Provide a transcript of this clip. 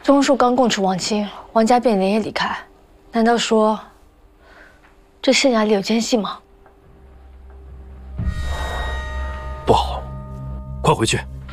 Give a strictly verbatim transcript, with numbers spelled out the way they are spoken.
钟树刚供出王亲，王家便连夜离开，难道说这县衙里有奸细吗？ 不好，快回去